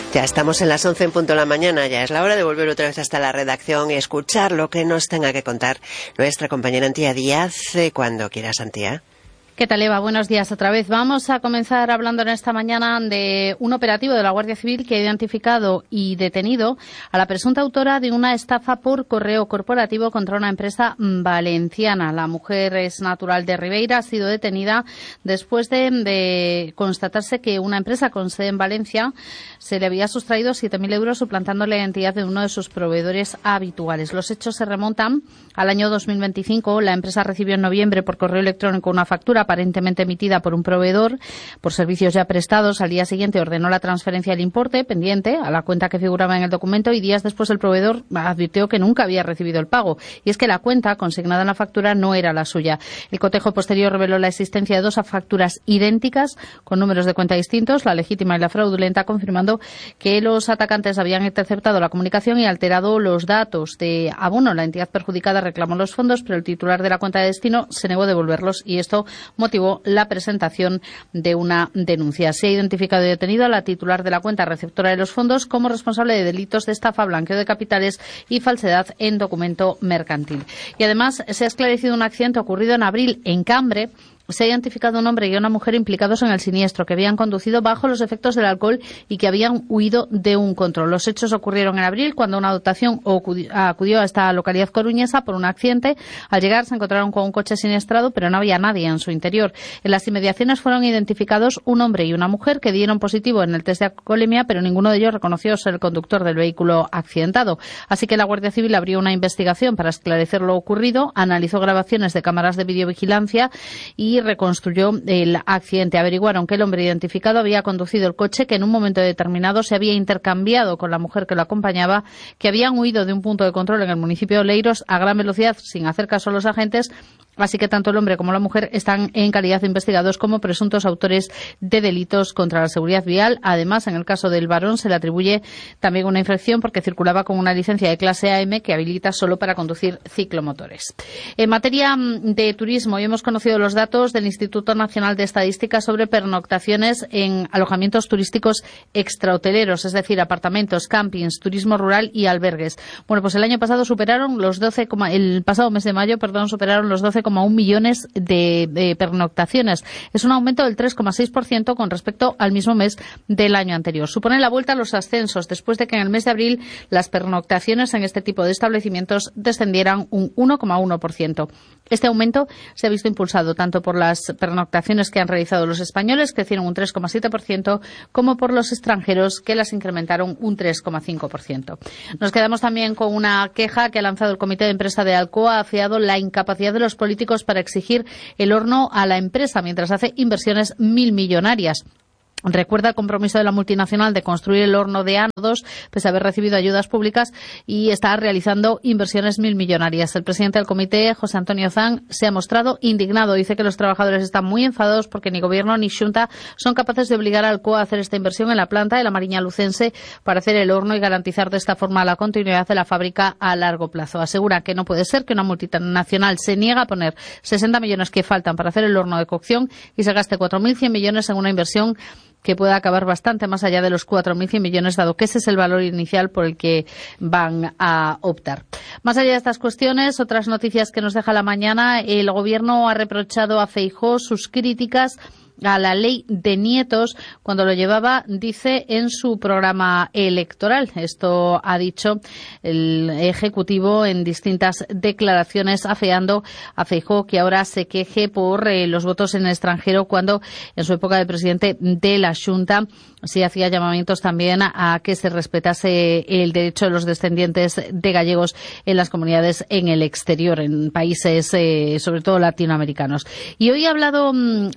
Ya estamos en las 11 en punto de la mañana, ya es la hora de volver otra vez hasta la redacción y escuchar lo que nos tenga que contar nuestra compañera Antía Díaz, cuando quieras, Antía. ¿Qué tal, Eva? Buenos días otra vez. Vamos a comenzar hablando en esta mañana de un operativo de la Guardia Civil que ha identificado y detenido a la presunta autora de una estafa por correo corporativo contra una empresa valenciana. La mujer es natural de Ribeira, ha sido detenida después de constatarse que una empresa con sede en Valencia se le había sustraído 7.000 euros suplantando la identidad de uno de sus proveedores habituales. Los hechos se remontan al año 2025. La empresa recibió en noviembre por correo electrónico una factura aparentemente emitida por un proveedor por servicios ya prestados. Al día siguiente ordenó la transferencia del importe pendiente a la cuenta que figuraba en el documento y días después el proveedor advirtió que nunca había recibido el pago. Y es que la cuenta consignada en la factura no era la suya. El cotejo posterior reveló la existencia de dos facturas idénticas con números de cuenta distintos, la legítima y la fraudulenta, confirmando que los atacantes habían interceptado la comunicación y alterado los datos de abono. La entidad perjudicada reclamó los fondos, pero el titular de la cuenta de destino se negó a devolverlos y esto motivó la presentación de una denuncia. Se ha identificado y detenido a la titular de la cuenta receptora de los fondos como responsable de delitos de estafa, blanqueo de capitales y falsedad en documento mercantil. Y además se ha esclarecido un accidente ocurrido en abril en Cambre. Se ha identificado un hombre y una mujer implicados en el siniestro, que habían conducido bajo los efectos del alcohol y que habían huido de un control. Los hechos ocurrieron en abril, cuando una dotación acudió a esta localidad coruñesa por un accidente. Al llegar se encontraron con un coche siniestrado, pero no había nadie en su interior. En las inmediaciones fueron identificados un hombre y una mujer que dieron positivo en el test de alcoholemia, pero ninguno de ellos reconoció ser el conductor del vehículo accidentado. Así que la Guardia Civil abrió una investigación para esclarecer lo ocurrido, analizó grabaciones de cámaras de videovigilancia y reconstruyó el accidente. Averiguaron que el hombre identificado había conducido el coche, que en un momento determinado se había intercambiado con la mujer que lo acompañaba, que habían huido de un punto de control en el municipio de Oleiros a gran velocidad sin hacer caso a los agentes. Así que tanto el hombre como la mujer están en calidad de investigados como presuntos autores de delitos contra la seguridad vial. Además, en el caso del varón se le atribuye también una infracción porque circulaba con una licencia de clase AM que habilita solo para conducir ciclomotores. En materia de turismo, hoy hemos conocido los datos del Instituto Nacional de Estadística sobre pernoctaciones en alojamientos turísticos extrahoteleros, es decir, apartamentos, campings, turismo rural y albergues. Bueno, pues el año pasado superaron los el pasado mes de mayo, superaron los 12,1 millones de pernoctaciones. Es un aumento del 3,6% con respecto al mismo mes del año anterior. Supone la vuelta a los ascensos después de que en el mes de abril las pernoctaciones en este tipo de establecimientos descendieran un 1,1%. Este aumento se ha visto impulsado tanto por las pernoctaciones que han realizado los españoles, que crecieron un 3,7%, como por los extranjeros, que las incrementaron un 3,5%. Nos quedamos también con una queja que ha lanzado el Comité de Empresa de Alcoa. Ha afeado la incapacidad de los políticos para exigir el horno a la empresa mientras hace inversiones milmillonarias. Recuerda el compromiso de la multinacional de construir el horno de ánodos, pese a haber recibido ayudas públicas, y está realizando inversiones milmillonarias. El presidente del comité, José Antonio Zan, se ha mostrado indignado. Dice que los trabajadores están muy enfadados porque ni Gobierno ni Xunta son capaces de obligar a Alcoa a hacer esta inversión en la planta de la Mariña Lucense para hacer el horno y garantizar de esta forma la continuidad de la fábrica a largo plazo. Asegura que no puede ser que una multinacional se niegue a poner 60 millones que faltan para hacer el horno de cocción y se gaste 4.100 millones en una inversión que pueda acabar bastante más allá de los 4.100 millones, dado que ese es el valor inicial por el que van a optar. Más allá de estas cuestiones, otras noticias que nos deja la mañana: el Gobierno ha reprochado a Feijóo sus críticas a la ley de nietos cuando lo llevaba, dice, en su programa electoral. Esto ha dicho el Ejecutivo en distintas declaraciones, afeando a Feijóo que ahora se queje por los votos en el extranjero, cuando en su época de presidente de la Xunta sí hacía llamamientos también a que se respetase el derecho de los descendientes de gallegos en las comunidades en el exterior, en países sobre todo latinoamericanos. Y hoy ha hablado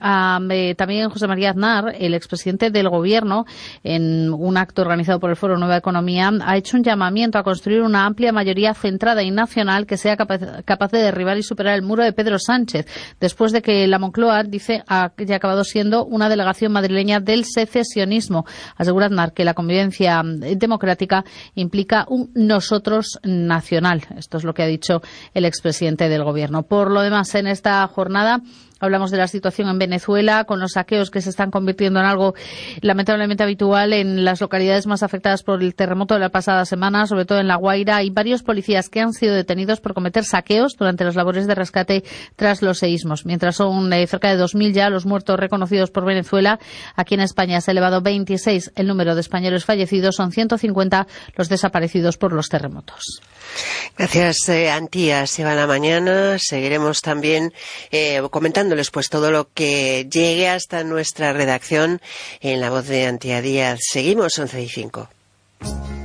también José María Aznar, el expresidente del Gobierno, en un acto organizado por el Foro Nueva Economía. Ha hecho un llamamiento a construir una amplia mayoría centrada y nacional que sea capaz de derribar y superar el muro de Pedro Sánchez, después de que la Moncloa, dice, haya acabado siendo una delegación madrileña del secesionismo. Asegura Aznar que la convivencia democrática implica un nosotros nacional. Esto es lo que ha dicho el expresidente del Gobierno. Por lo demás, en esta jornada Hablamos de la situación en Venezuela, con los saqueos que se están convirtiendo en algo lamentablemente habitual en las localidades más afectadas por el terremoto de la pasada semana, sobre todo en La Guaira. Hay varios policías que han sido detenidos por cometer saqueos durante las labores de rescate tras los seísmos. Mientras son cerca de 2.000 ya los muertos reconocidos por Venezuela, aquí en España se ha elevado 26 el número de españoles fallecidos, son 150 los desaparecidos por los terremotos. Gracias, Antía. Se va la mañana. Seguiremos también comentándoles pues todo lo que llegue hasta nuestra redacción en la voz de Antía Díaz. Seguimos 11:05.